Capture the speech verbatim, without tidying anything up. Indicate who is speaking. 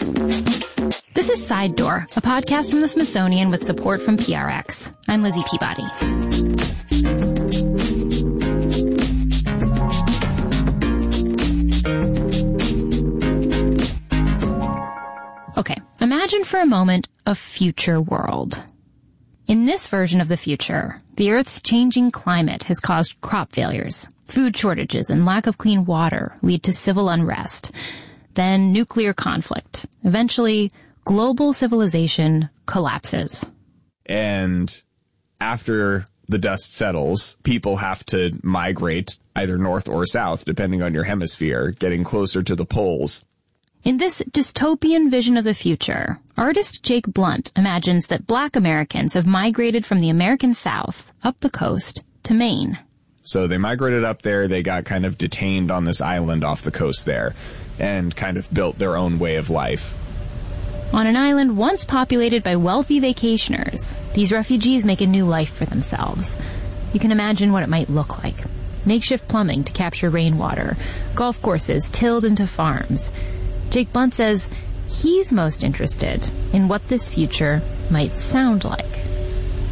Speaker 1: This is Side Door, a podcast from the Smithsonian with support from P R X. I'm Lizzie Peabody. Okay, imagine for a moment a future world. In this version of the future, the Earth's changing climate has caused crop failures. Food shortages and lack of clean water lead to civil unrest. Then nuclear conflict. Eventually, global civilization collapses.
Speaker 2: And after the dust settles, people have to migrate either north or south, depending on your hemisphere, getting closer to the poles.
Speaker 1: In this dystopian vision of the future, artist Jake Blunt imagines that Black Americans have migrated from the American South up the coast to Maine.
Speaker 2: So they migrated up there, they got kind of detained on this island off the coast there, and kind of built their own way of life.
Speaker 1: On an island once populated by wealthy vacationers, these refugees make a new life for themselves. You can imagine what it might look like. Makeshift plumbing to capture rainwater, golf courses tilled into farms. Jake Blunt says he's most interested in what this future might sound like.